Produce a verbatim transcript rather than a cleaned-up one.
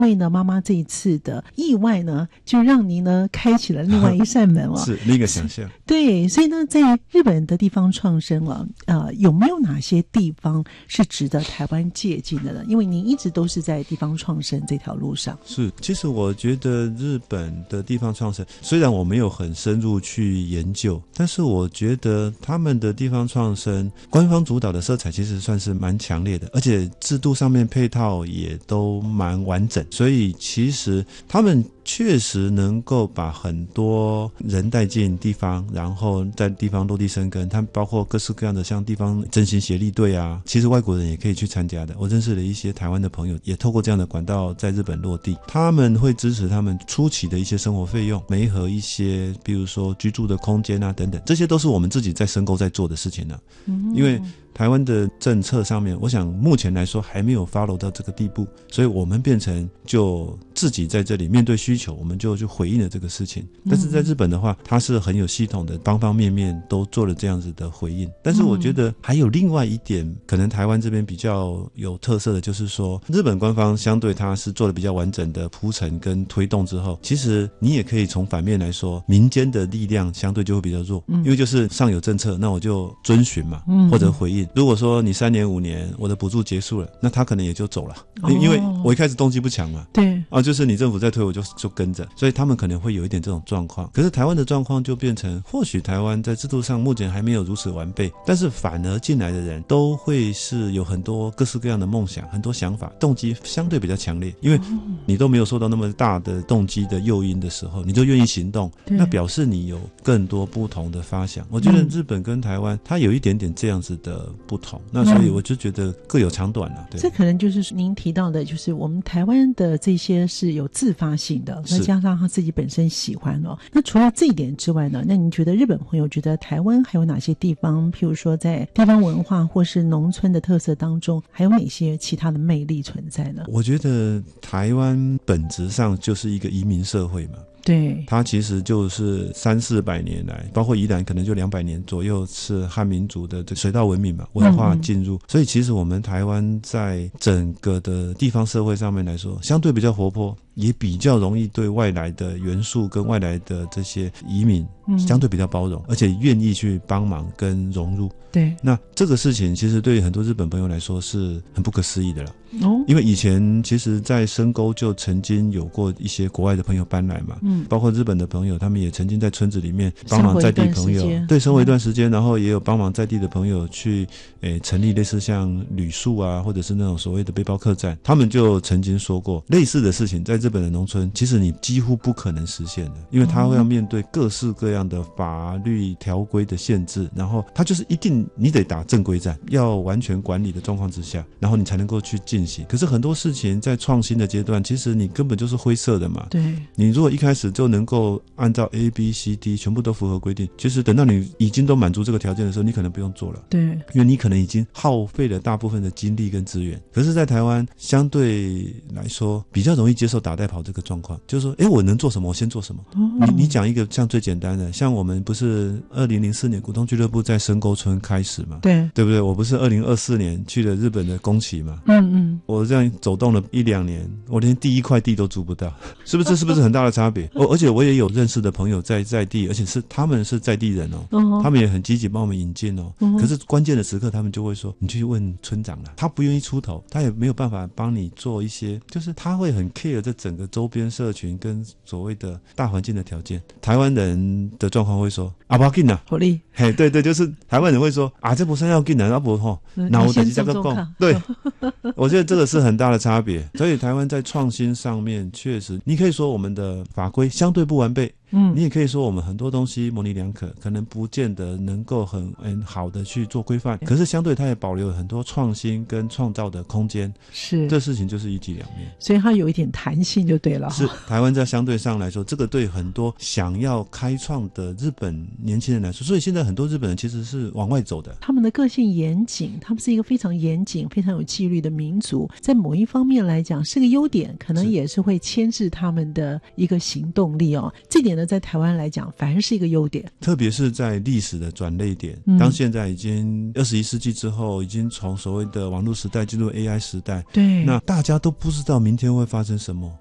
因为呢妈妈这一次的意外呢，就让您呢开启了另外一扇门哦， 是另一个想象。 对，所以呢在日本的地方创生啊，呃，有没有哪些地方是值得台湾借鉴的呢？因为您一直都是在地方创生这条路上。 是，其实我觉得日本的地方创生，虽然我没有很深入去研究，但是我觉得他们的地方创生官方主导的色彩其实算是蛮强烈的，而且制度上面配套也都蛮完整，所以其实他们确实能够把很多人带进地方，然后在地方落地生根。他们包括各式各样的像地方振兴协力队啊，其实外国人也可以去参加的。我认识了一些台湾的朋友，也透过这样的管道在日本落地。他们会支持他们初期的一些生活费用，媒合一些比如说居住的空间啊等等，这些都是我们自己在深沟在做的事情呢、啊嗯。因为台湾的政策上面，我想目前来说还没有 follow 到这个地步，所以我们变成就自己在这里面对需求，我们就去回应了这个事情。但是在日本的话，它是很有系统的，方方面面都做了这样子的回应。但是我觉得还有另外一点，可能台湾这边比较有特色的，就是说日本官方相对它是做的比较完整的铺陈跟推动之后，其实你也可以从反面来说，民间的力量相对就会比较弱，因为就是上有政策，那我就遵循嘛，或者回应。如果说你三年五年我的补助结束了，那他可能也就走了，因为我一开始动机不强嘛， 对啊，就是你政府在推我就就跟着，所以他们可能会有一点这种状况。可是台湾的状况就变成，或许台湾在制度上目前还没有如此完备，但是反而进来的人都会是有很多各式各样的梦想，很多想法，动机相对比较强烈，因为你都没有受到那么大的动机的诱因的时候，你就愿意行动，那表示你有更多不同的发想。我觉得日本跟台湾它有一点点这样子的不同，那所以我就觉得各有长短了、啊。 这可能就是您提到的，就是我们台湾的这些是有自发性的，那加上他自己本身喜欢哦。那除了这一点之外呢，那您觉得日本朋友觉得台湾还有哪些地方，譬如说在地方文化或是农村的特色当中，还有哪些其他的魅力存在呢？ 我觉得台湾本质上就是一个移民社会嘛。 对， 它其实就是三四百年来，包括宜兰可能就两百年左右是汉民族的这水稻文明嘛，文化进入、嗯、所以其实我们台湾在整个的地方社会上面来说相对比较活泼，也比较容易对外来的元素跟外来的这些移民相对比较包容、嗯、而且愿意去帮忙跟融入。 对， 那这个事情其实对很多日本朋友来说是很不可思议的了、哦、因为以前其实在深沟就曾经有过一些国外的朋友搬来嘛，嗯，包括日本的朋友，他们也曾经在村子里面帮忙在地朋友，对，生活一段时间、嗯、然后也有帮忙在地的朋友去诶成立类似像旅宿啊，或者是那种所谓的背包客栈。他们就曾经说过类似的事情，在日本的农村其实你几乎不可能实现的，因为他会要面对各式各样的法律条规的限制，然后他就是一定你得打正规战，要完全管理的状况之下，然后你才能够去进行。可是很多事情在创新的阶段，其实你根本就是灰色的嘛。 对， 你如果一开始就能够按照 A B C D 全部都符合规定，其实等到你已经都满足这个条件的时候，你可能不用做了。 对， 因为你可能已经耗费了大部分的精力跟资源。可是在台湾相对来说比较容易接受打带跑这个状况，就是说诶我能做什么我先做什么、哦、你你讲一个像最简单的，像我们不是二零零四年股东俱乐部在深沟村开始嘛， 对对不对？我不是二零二四年去了日本的宫崎嘛， 嗯嗯， 我这样走动了一两年，我连第一块地都租不到，是不是是不是很大的差别？而且我也有认识的朋友在在地，而且是他们是在地人哦，嗯、他们也很积极帮我们引进哦、嗯。可是关键的时刻，他们就会说：“你去问村长了，他不愿意出头，他也没有办法帮你做一些，就是他会很 care 这整个周边社群跟所谓的大环境的条件。”台湾人的状况会说：“啊，不要紧啦， 好哩。” 嘿，对对，就是台湾人会说：“啊，这不是要紧啦，那不吼，那我自己这个讲。”对，我觉得这个是很大的差别。所以台湾在创新上面，确实你可以说我们的法规相对不完备。嗯，你也可以说我们很多东西模棱两可，可能不见得能够很很好的去做规范，可是相对它也保留了很多创新跟创造的空间。是，这事情就是一体两面， 所以它有一点弹性就对了。 是，台湾在相对上来说，这个对很多想要开创的日本年轻人来说，所以现在很多日本人其实是往外走的。 他们的个性严谨，他们是一个非常严谨非常有纪律的民族，在某一方面来讲是个优点，可能也是会牵制他们的一个行动力哦。这点呢呢，在台湾来讲反而是一个优点， 特别是在历史的转捩点、嗯、当现在已经二十一世纪之后，已经从所谓的网络时代进入 A I 时代， 对， 那大家都不知道明天会发生什么，